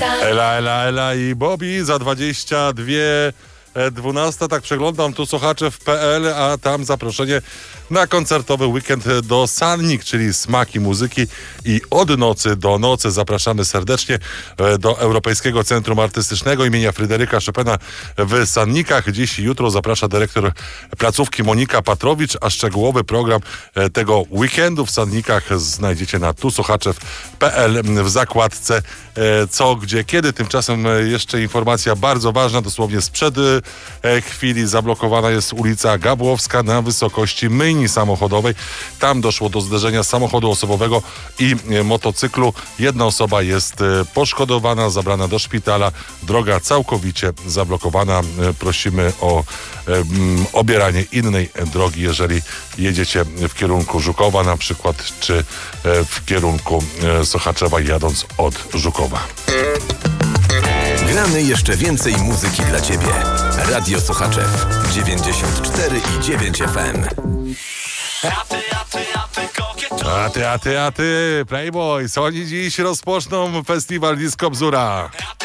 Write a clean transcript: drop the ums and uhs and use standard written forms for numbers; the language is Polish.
Ela i Bobby za 22:12. Tak przeglądam tu słuchacze.pl, a tam zaproszenie na koncertowy weekend do Sannik, czyli smaki muzyki i od nocy do nocy. Zapraszamy serdecznie do Europejskiego Centrum Artystycznego imienia Fryderyka Chopina w Sannikach. Dziś i jutro zaprasza dyrektor placówki Monika Patrowicz, a szczegółowy program tego weekendu w Sannikach znajdziecie na tusłuchaczew.pl w zakładce co, gdzie, kiedy. Tymczasem jeszcze informacja bardzo ważna, dosłownie sprzed chwili zablokowana jest ulica Gabłowska na wysokości myjni samochodowej. Tam doszło do zderzenia samochodu osobowego i motocyklu. Jedna osoba jest poszkodowana, zabrana do szpitala. Droga całkowicie zablokowana. Prosimy o obieranie innej drogi, jeżeli jedziecie w kierunku Żukowa na przykład, czy w kierunku Sochaczewa, jadąc od Żukowa. Gramy jeszcze więcej muzyki dla Ciebie. Radio Sochaczew 94,9 FM. A ty, Playboys, oni dziś rozpoczną festiwal Disco Bzura.